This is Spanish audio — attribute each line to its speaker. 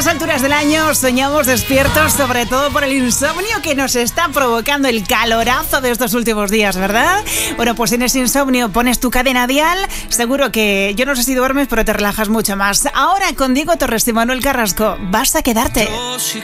Speaker 1: estas alturas del año soñamos despiertos, sobre todo por el insomnio que nos está provocando el calorazo de estos últimos días, ¿verdad? Bueno, pues en ese insomnio pones tu cadena dial, seguro que yo no sé si duermes, pero te relajas mucho más. Ahora con Diego Torres y Manuel Carrasco, vas a quedarte.
Speaker 2: Yo sí